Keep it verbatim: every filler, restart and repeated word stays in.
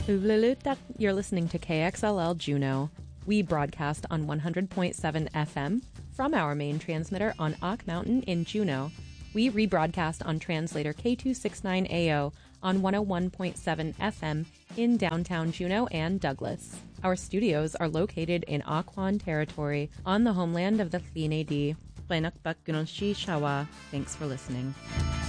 Uvlulutak, you're listening to K X L L Juneau. We broadcast on one hundred point seven F M from our main transmitter on Ock Mountain in Juneau. We rebroadcast on translator K two sixty-nine A O on one oh one point seven F M in downtown Juneau and Douglas. Our studios are located in Occoquan territory on the homeland of the Tl'in Thanks for listening.